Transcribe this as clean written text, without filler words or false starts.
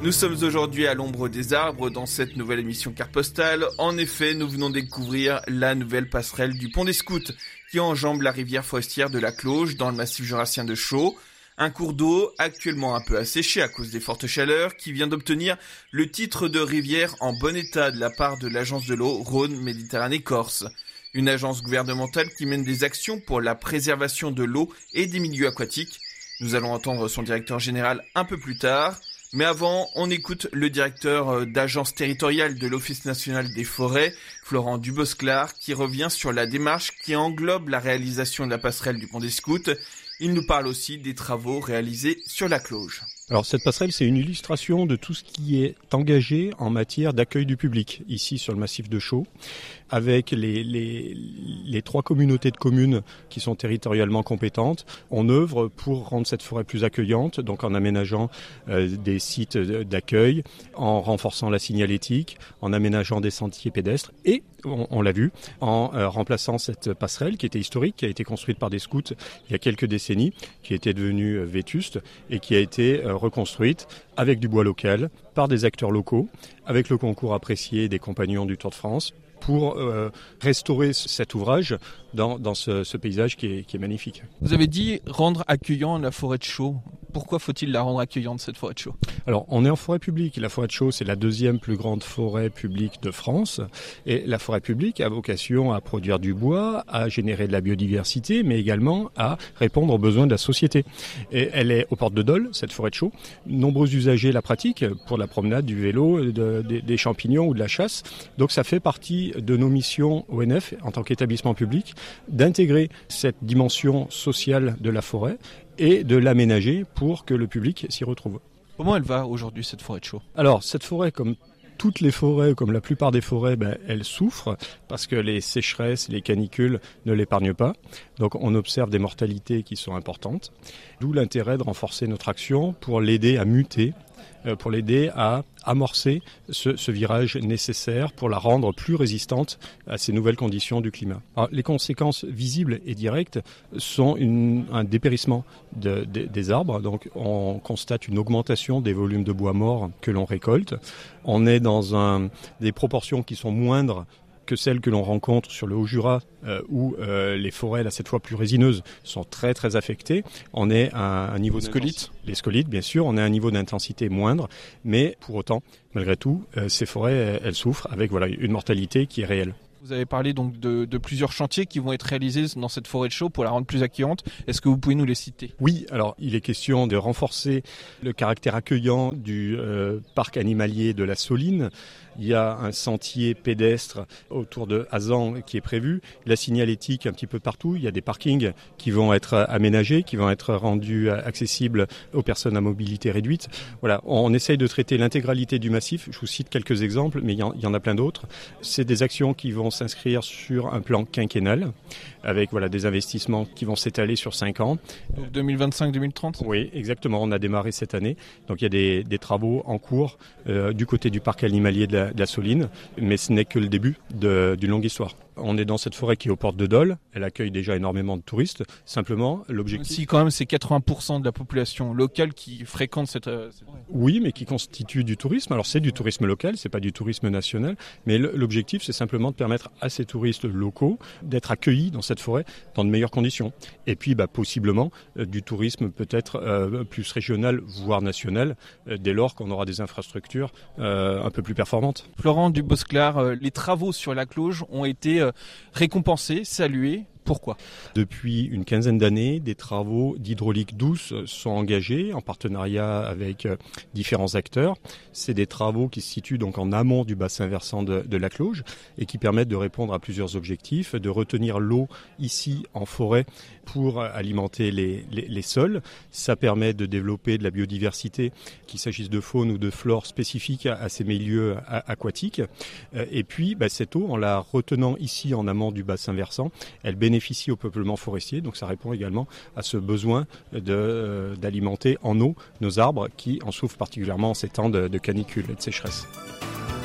Nous sommes aujourd'hui à l'ombre des arbres dans cette nouvelle émission Carte Postale. En effet, nous venons découvrir la nouvelle passerelle du Pont des Scouts qui enjambe la rivière forestière de la Cloge dans le massif jurassien de Chaux. Un cours d'eau actuellement un peu asséché à cause des fortes chaleurs qui vient d'obtenir le titre de rivière en bon état de la part de l'agence de l'eau Rhône-Méditerranée-Corse. Une agence gouvernementale qui mène des actions pour la préservation de l'eau et des milieux aquatiques. Nous allons entendre son directeur général un peu plus tard. Mais avant, on écoute le directeur d'agence territoriale de l'Office national des forêts, Florent Dubosclar, qui revient sur la démarche qui englobe la réalisation de la passerelle du Pont des Scouts. Il nous parle aussi des travaux réalisés sur la Cloge. Alors cette passerelle, c'est une illustration de tout ce qui est engagé en matière d'accueil du public, ici sur le massif de Chaux, avec les 3 communautés de communes qui sont territorialement compétentes. On œuvre pour rendre cette forêt plus accueillante, donc en aménageant des sites d'accueil, en renforçant la signalétique, en aménageant des sentiers pédestres et, on l'a vu, en remplaçant cette passerelle qui était historique, qui a été construite par des scouts il y a quelques décennies, qui était devenue vétuste et qui a été reconstruite avec du bois local, par des acteurs locaux, avec le concours apprécié des compagnons du Tour de France, pour restaurer cet ouvrage dans ce paysage qui est magnifique. Vous avez dit rendre accueillant la forêt de Chaux. Pourquoi faut-il la rendre accueillante, cette forêt de Chaux ? Alors, on est en forêt publique. La forêt de Chaux, c'est la 2e plus grande forêt publique de France. Et la forêt publique a vocation à produire du bois, à générer de la biodiversité, mais également à répondre aux besoins de la société. Et elle est aux portes de Dole, cette forêt de Chaux. Nombreux usagers la pratiquent pour la promenade, du vélo, des champignons ou de la chasse. Donc, ça fait partie de nos missions ONF, en tant qu'établissement public, d'intégrer cette dimension sociale de la forêt et de l'aménager pour que le public s'y retrouve. Comment elle va aujourd'hui, cette forêt de Chaux ? Alors, cette forêt, comme toutes les forêts, comme la plupart des forêts, elle souffre parce que les sécheresses, les canicules ne l'épargnent pas. Donc, on observe des mortalités qui sont importantes. D'où l'intérêt de renforcer notre action pour l'aider à muter, pour l'aider à amorcer ce virage nécessaire pour la rendre plus résistante à ces nouvelles conditions du climat. Alors, les conséquences visibles et directes sont un dépérissement des arbres. Donc, on constate une augmentation des volumes de bois mort que l'on récolte. On est dans des proportions qui sont moindres que celles que l'on rencontre sur le Haut-Jura, où les forêts, là, cette fois plus résineuses, sont très très affectées. On est à un niveau scolytes. Les scolytes, bien sûr, on est à un niveau d'intensité moindre, mais pour autant, malgré tout, ces forêts, elles souffrent avec une mortalité qui est réelle. Vous avez parlé donc de plusieurs chantiers qui vont être réalisés dans cette forêt de Chaux pour la rendre plus accueillante. Est-ce que vous pouvez nous les citer ? Oui, alors il est question de renforcer le caractère accueillant du parc animalier de la Soline. Il y a un sentier pédestre autour de Hazan qui est prévu. La signalétique un petit peu partout. Il y a des parkings qui vont être aménagés, qui vont être rendus accessibles aux personnes à mobilité réduite. Voilà, on essaye de traiter l'intégralité du massif. Je vous cite quelques exemples, mais il y en a plein d'autres. C'est des actions qui vont s'inscrire sur un plan quinquennal avec des investissements qui vont s'étaler sur 5 ans. Donc 2025-2030 ? Oui, exactement. On a démarré cette année. Donc il y a des travaux en cours du côté du parc animalier de la Soline, mais ce n'est que le début d'une longue histoire. On est dans cette forêt qui est aux portes de Dole. Elle accueille déjà énormément de touristes. Simplement, l'objectif... Si quand même c'est 80% de la population locale qui fréquente cette... Oui, mais qui constitue du tourisme. Alors c'est du tourisme local, c'est pas du tourisme national. Mais l'objectif, c'est simplement de permettre à ces touristes locaux d'être accueillis dans cette forêt dans de meilleures conditions. Et puis, possiblement, du tourisme peut-être plus régional, voire national, dès lors qu'on aura des infrastructures un peu plus performantes. Florent Dubosclar, les travaux sur la Cloge ont été récompensés, salués. Pourquoi ? Depuis une quinzaine d'années, des travaux d'hydraulique douce sont engagés en partenariat avec différents acteurs. C'est des travaux qui se situent donc en amont du bassin versant de la Cloge et qui permettent de répondre à plusieurs objectifs, de retenir l'eau ici en forêt pour alimenter les sols. Ça permet de développer de la biodiversité, qu'il s'agisse de faune ou de flore spécifique à ces milieux aquatiques. Et puis, cette eau, en la retenant ici en amont du bassin versant, elle bénéficie au peuplement forestier. Donc ça répond également à ce besoin d'alimenter en eau nos arbres qui en souffrent particulièrement en ces temps de canicule et de sécheresse.